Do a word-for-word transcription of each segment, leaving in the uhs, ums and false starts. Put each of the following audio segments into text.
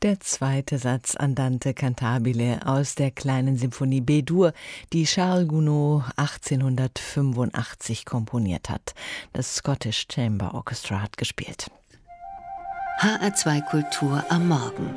Der zweite Satz Andante cantabile aus der kleinen Symphonie B-Dur, die Charles Gounod achtzehnhundertfünfundachtzig komponiert hat. Das Scottish Chamber Orchestra hat gespielt. H R zwei Kultur am Morgen.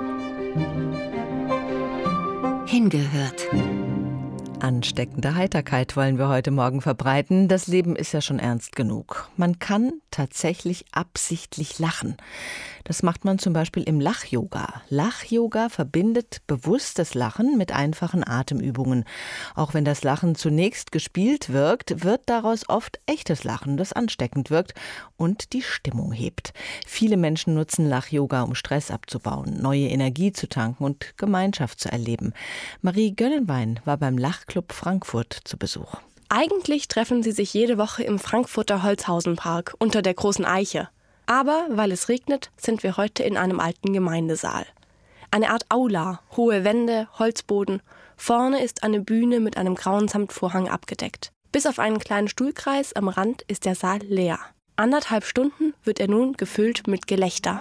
Hingehört. Ansteckende Heiterkeit wollen wir heute Morgen verbreiten. Das Leben ist ja schon ernst genug. Man kann tatsächlich absichtlich lachen. Das macht man zum Beispiel im Lach-Yoga. Lach-Yoga verbindet bewusstes Lachen mit einfachen Atemübungen. Auch wenn das Lachen zunächst gespielt wirkt, wird daraus oft echtes Lachen, das ansteckend wirkt und die Stimmung hebt. Viele Menschen nutzen Lach-Yoga, um Stress abzubauen, neue Energie zu tanken und Gemeinschaft zu erleben. Marie Göllenwein war beim Lachclub Frankfurt zu Besuch. Eigentlich treffen sie sich jede Woche im Frankfurter Holzhausenpark unter der großen Eiche. Aber weil es regnet, sind wir heute in einem alten Gemeindesaal. Eine Art Aula, hohe Wände, Holzboden. Vorne ist eine Bühne mit einem grauen Samtvorhang abgedeckt. Bis auf einen kleinen Stuhlkreis am Rand ist der Saal leer. Anderthalb Stunden wird er nun gefüllt mit Gelächter.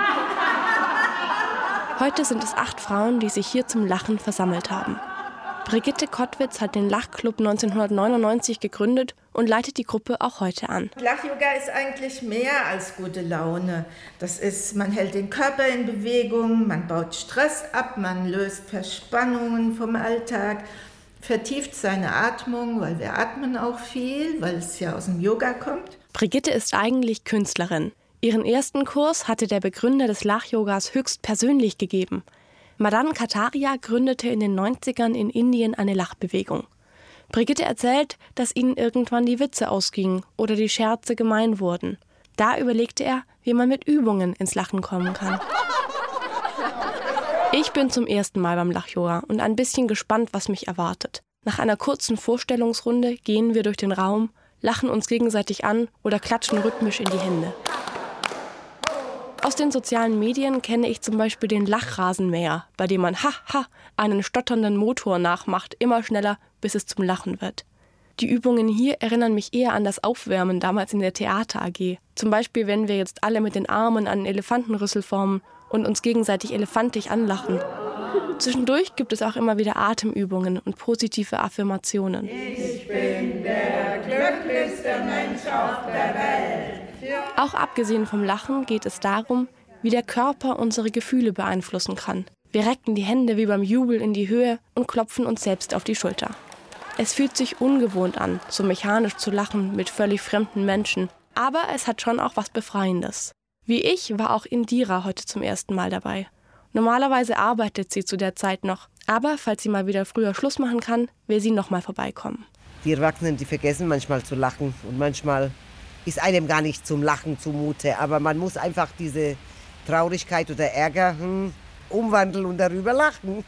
Heute sind es acht Frauen, die sich hier zum Lachen versammelt haben. Brigitte Kottwitz hat den Lachclub neunzehnhundertneunundneunzig gegründet und leitet die Gruppe auch heute an. Lach-Yoga ist eigentlich mehr als gute Laune. Das ist, man hält den Körper in Bewegung, man baut Stress ab, man löst Verspannungen vom Alltag, vertieft seine Atmung, weil wir atmen auch viel, weil es ja aus dem Yoga kommt. Brigitte ist eigentlich Künstlerin. Ihren ersten Kurs hatte der Begründer des Lach-Yogas höchstpersönlich gegeben. Madan Kataria gründete in den neunzigern in Indien eine Lachbewegung. Brigitte erzählt, dass ihnen irgendwann die Witze ausgingen oder die Scherze gemein wurden. Da überlegte er, wie man mit Übungen ins Lachen kommen kann. Ich bin zum ersten Mal beim Lach-Yoga und ein bisschen gespannt, was mich erwartet. Nach einer kurzen Vorstellungsrunde gehen wir durch den Raum, lachen uns gegenseitig an oder klatschen rhythmisch in die Hände. Aus den sozialen Medien kenne ich zum Beispiel den Lachrasenmäher, bei dem man ha-ha einen stotternden Motor nachmacht, immer schneller, bis es zum Lachen wird. Die Übungen hier erinnern mich eher an das Aufwärmen damals in der Theater A G. Zum Beispiel, wenn wir jetzt alle mit den Armen einen Elefantenrüssel formen und uns gegenseitig elefantisch anlachen. Zwischendurch gibt es auch immer wieder Atemübungen und positive Affirmationen. Ich bin der glücklichste Mensch auf der Welt. Auch abgesehen vom Lachen geht es darum, wie der Körper unsere Gefühle beeinflussen kann. Wir recken die Hände wie beim Jubel in die Höhe und klopfen uns selbst auf die Schulter. Es fühlt sich ungewohnt an, so mechanisch zu lachen mit völlig fremden Menschen. Aber es hat schon auch was Befreiendes. Wie ich war auch Indira heute zum ersten Mal dabei. Normalerweise arbeitet sie zu der Zeit noch. Aber falls sie mal wieder früher Schluss machen kann, will sie noch mal vorbeikommen. Die Erwachsenen, die vergessen manchmal zu lachen und manchmal ist einem gar nicht zum Lachen zumute. Aber man muss einfach diese Traurigkeit oder Ärger hm, umwandeln und darüber lachen.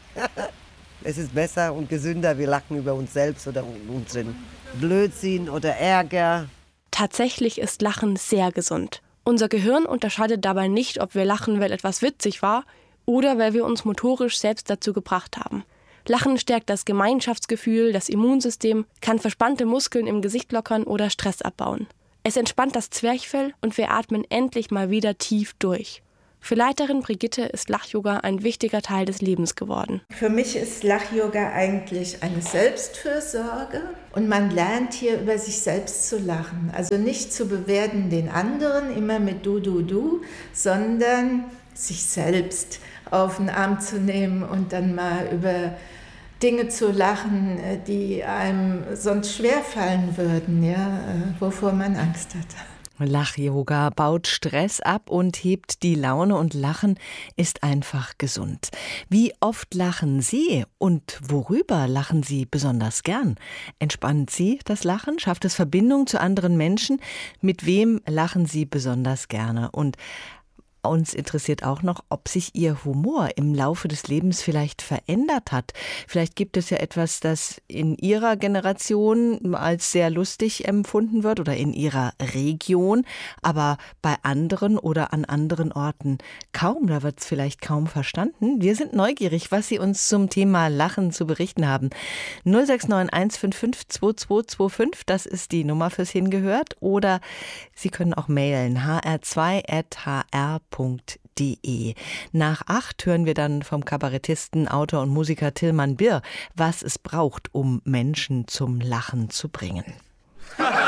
Es ist besser und gesünder, wir lachen über uns selbst oder unseren Blödsinn oder Ärger. Tatsächlich ist Lachen sehr gesund. Unser Gehirn unterscheidet dabei nicht, ob wir lachen, weil etwas witzig war oder weil wir uns motorisch selbst dazu gebracht haben. Lachen stärkt das Gemeinschaftsgefühl, das Immunsystem, kann verspannte Muskeln im Gesicht lockern oder Stress abbauen. Es entspannt das Zwerchfell und wir atmen endlich mal wieder tief durch. Für Leiterin Brigitte ist Lach-Yoga ein wichtiger Teil des Lebens geworden. Für mich ist Lach-Yoga eigentlich eine Selbstfürsorge und man lernt hier über sich selbst zu lachen. Also nicht zu bewerten den anderen, immer mit du, du, du, sondern sich selbst auf den Arm zu nehmen und dann mal über Dinge zu lachen, die einem sonst schwerfallen würden, ja, wovor man Angst hat. Lach-Yoga baut Stress ab und hebt die Laune und Lachen ist einfach gesund. Wie oft lachen Sie und worüber lachen Sie besonders gern? Entspannt Sie das Lachen? Schafft es Verbindung zu anderen Menschen? Mit wem lachen Sie besonders gerne? Und uns interessiert auch noch, ob sich Ihr Humor im Laufe des Lebens vielleicht verändert hat. Vielleicht gibt es ja etwas, das in Ihrer Generation als sehr lustig empfunden wird oder in Ihrer Region, aber bei anderen oder an anderen Orten kaum. Da wird es vielleicht kaum verstanden. Wir sind neugierig, was Sie uns zum Thema Lachen zu berichten haben. null sechs neun eins fünf fünf zwei zwei zwei fünf, das ist die Nummer fürs Hingehört. Oder Sie können auch mailen h r zwei at h r punkt de. Nach acht hören wir dann vom Kabarettisten, Autor und Musiker Tilman Birr, was es braucht, um Menschen zum Lachen zu bringen.